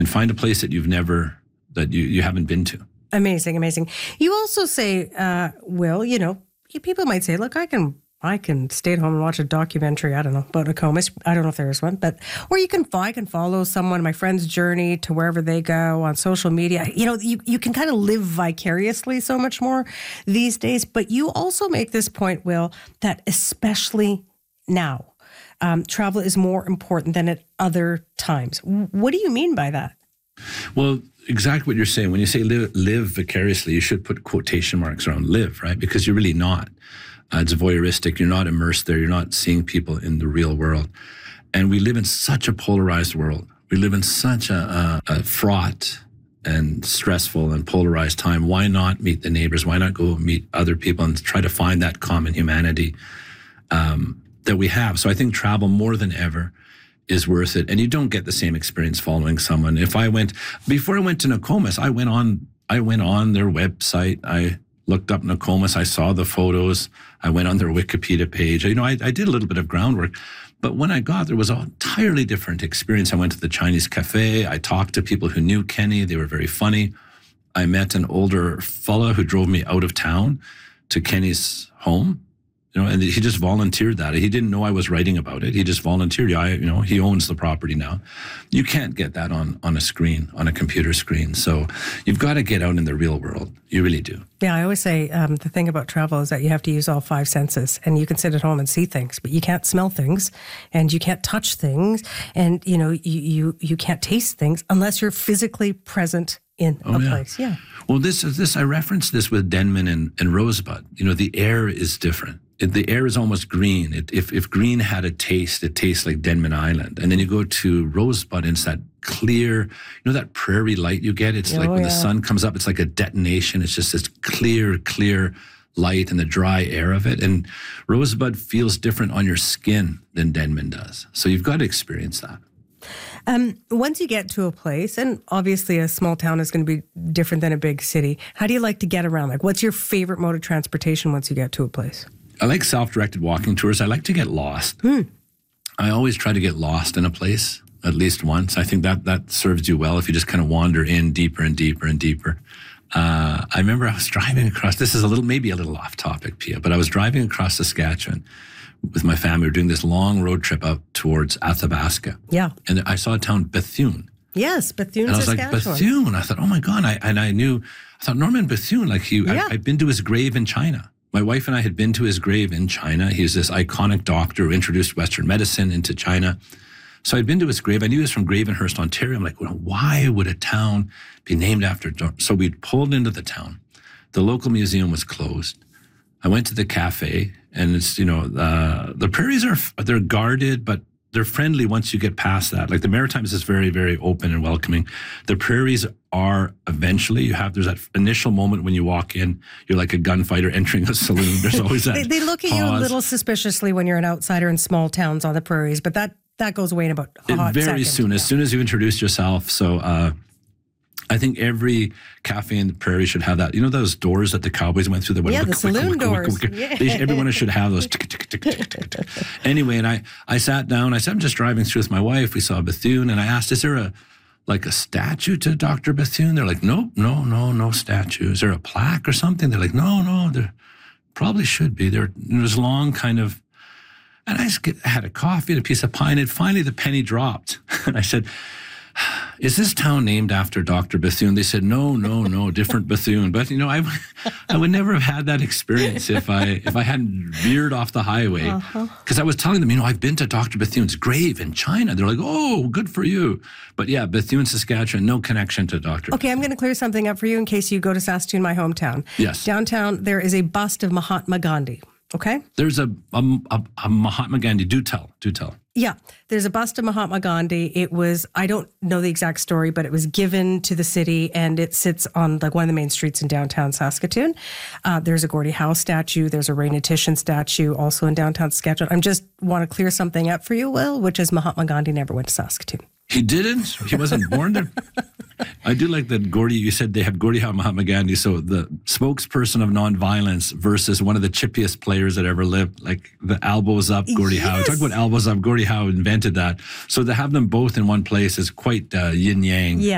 and find a place that you haven't been to. Amazing, amazing. You also say, Will, people might say, look, I can stay at home and watch a documentary, I don't know, about Nokomis. I don't know if there is one, or I can follow someone, my friend's journey to wherever they go on social media. You can kind of live vicariously so much more these days. But you also make this point, Will, that especially now, travel is more important than at other times. What do you mean by that? Well, exactly what you're saying. When you say live vicariously, you should put quotation marks around live, right? Because you're really not. It's voyeuristic. You're not immersed there. You're not seeing people in the real world. And we live in such a polarized world. We live in such a fraught and stressful and polarized time. Why not meet the neighbors? Why not go meet other people and try to find that common humanity that we have? So I think travel more than ever is worth it. And you don't get the same experience following someone. Before I went to Nokomis, I went on their website. I looked up Nokomis. I saw the photos. I went on their Wikipedia page. I did a little bit of groundwork. But when I got there, was an entirely different experience. I went to the Chinese cafe. I talked to people who knew Kenny. They were very funny. I met an older fella who drove me out of town to Kenny's home. And he just volunteered that. He didn't know I was writing about it. He just volunteered. He owns the property now. You can't get that on a screen, on a computer screen. So you've got to get out in the real world. You really do. Yeah, I always say the thing about travel is that you have to use all five senses, and you can sit at home and see things, but you can't smell things, and you can't touch things, and you can't taste things unless you're physically present in a place. Yeah. Well, I referenced this with Denman and Rosebud. The air is different. The air is almost green. If green had a taste, it tastes like Denman Island. And then you go to Rosebud, and it's that clear, that prairie light you get. It's when the sun comes up, it's like a detonation. It's just this clear light and the dry air of it. And Rosebud feels different on your skin than Denman does. So you've got to experience that. Once you get to a place, and obviously a small town is going to be different than a big city, how do you like to get around? Like, what's your favorite mode of transportation once you get to a place? I like self-directed walking tours. I like to get lost. I always try to get lost in a place at least once. I think that serves you well if you just kind of wander in deeper and deeper and deeper. I remember I was driving across, this is maybe a little off topic, Pia, but I was driving across Saskatchewan with my family. We were doing this long road trip out towards Athabasca. Yeah. And I saw a town, Bethune. Yes, Bethune, and I was Saskatchewan. Like, Bethune. I thought, oh my God. I thought, Norman Bethune, I'd been to his grave in China. My wife and I had been to his grave in China. He's this iconic doctor who introduced Western medicine into China. So I'd been to his grave. I knew he was from Gravenhurst, Ontario. I'm like, why would a town be named after? So we pulled into the town. The local museum was closed. I went to the cafe, and it's, the prairies they're guarded, but they're friendly once you get past that. Like the Maritimes is very, very open and welcoming. The prairies are eventually, there's that initial moment when you walk in, you're like a gunfighter entering a saloon. There's always that They look at you a little suspiciously when you're an outsider in small towns on the prairies, but that goes away in about a hot very second. As soon as you introduce yourself. So I think every cafe in the prairie should have that. Those doors that the cowboys went through? The saloon doors. Everyone should have those. Tick, tick, tick, tick, tick, tick. Anyway, and I sat down. I said, I'm just driving through with my wife. We saw Bethune, and I asked, is there a statue to Dr. Bethune? They're like, no statue. Is there a plaque or something? They're like, no, there probably should be. There was long kind of, and I just had a coffee and a piece of pie, and finally the penny dropped. And I said, is this town named after Dr. Bethune? They said, no, different Bethune. But, I would never have had that experience if I hadn't veered off the highway. Because I was telling them, I've been to Dr. Bethune's grave in China. They're like, oh, good for you. But yeah, Bethune, Saskatchewan, no connection to Dr. Okay, I'm going to clear something up for you in case you go to Saskatoon, my hometown. Yes. Downtown, there is a bust of Mahatma Gandhi. Okay? There's a Mahatma Gandhi. Do tell. Yeah, there's a bust of Mahatma Gandhi. It was, I don't know the exact story, but it was given to the city, and it sits on one of the main streets in downtown Saskatoon. There's a Gordie Howe statue. There's a Raina Titian statue also in downtown Saskatchewan. I just want to clear something up for you, Will, which is Mahatma Gandhi never went to Saskatoon. He didn't? He wasn't born there? I do like that you said they have Gordie Howe, Mahatma Gandhi. So the spokesperson of nonviolence versus one of the chippiest players that ever lived, like the elbows up Gordie Howe. Talk about elbows up. Gordie Howe invented that. So to have them both in one place is quite yin-yang. Yeah.